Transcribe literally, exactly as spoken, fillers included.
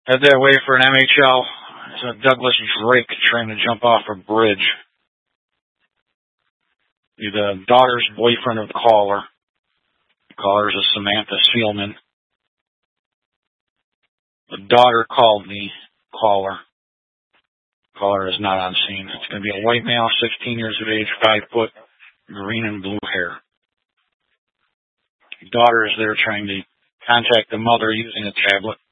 Head that way for an M H L. There's a Douglas Drake trying to jump off a bridge. The daughter's boyfriend of the caller. The caller is a Samantha Seelman. The daughter called the caller. The caller is not on scene. It's going to be a white male, sixteen years of age, five foot, green and blue hair. The daughter is there trying to contact the mother using a tablet.